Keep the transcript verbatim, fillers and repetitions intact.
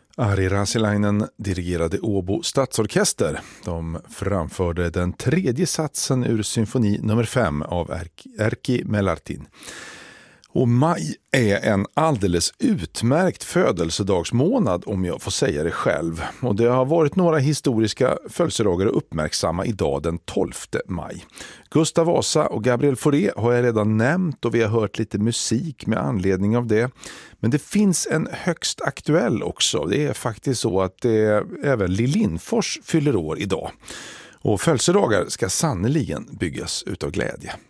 Ari Rasilainen dirigerade Åbo stadsorkester. De framförde den tredje satsen ur symfoni nummer fem av Erkki Melartin. Och maj är en alldeles utmärkt födelsedagsmånad om jag får säga det själv. Och det har varit några historiska födelsedagar att uppmärksamma idag den tolfte maj. Gustav Vasa och Gabriel Fauré har jag redan nämnt och vi har hört lite musik med anledning av det. Men det finns en högst aktuell också. Det är faktiskt så att det även Lill Lindfors fyller år idag. Och födelsedagar ska sannoliken byggas utav glädje.